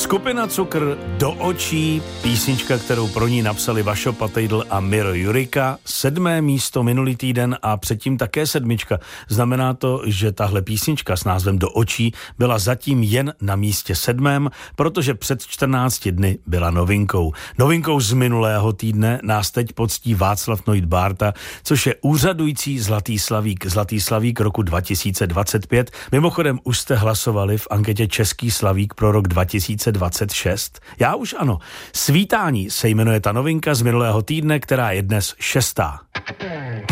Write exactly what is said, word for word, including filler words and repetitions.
Skupina Cukr Do očí, písnička, kterou pro ní napsali Vašo Patejdl a Miro Jurika, sedmé místo minulý týden a předtím také sedmička. Znamená to, že tahle písnička s názvem Do očí byla zatím jen na místě sedmém, protože před čtrnácti dny byla novinkou. Novinkou z minulého týdne nás teď poctí Václav Noit Bárta, což je úřadující Zlatý slavík. Zlatý slavík roku dva tisíce dvacet pět. Mimochodem už jste hlasovali v anketě Český slavík pro rok dva tisíce dvacet šest? Já už ano. Svítání se jmenuje ta novinka z minulého týdne, která je dnes šestá.